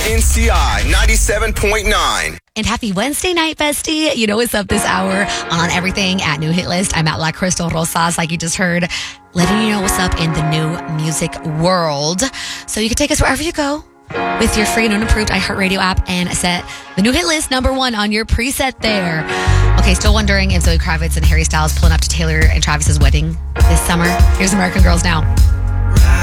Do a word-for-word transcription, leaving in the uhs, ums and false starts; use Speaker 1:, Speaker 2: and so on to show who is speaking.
Speaker 1: N C I ninety-seven point nine.
Speaker 2: And happy Wednesday night, bestie. You know what's up this hour on everything at New Hit List. I'm at La Crystal Rosas, like you just heard, letting you know what's up in the new music world. So you can take us wherever you go with your free and unapproved iHeartRadio app and set the New Hit List number one on your preset there. Okay, still wondering if Zoe Kravitz and Harry Styles pulling up to Taylor and Travis's wedding this summer? Here's American Girls now.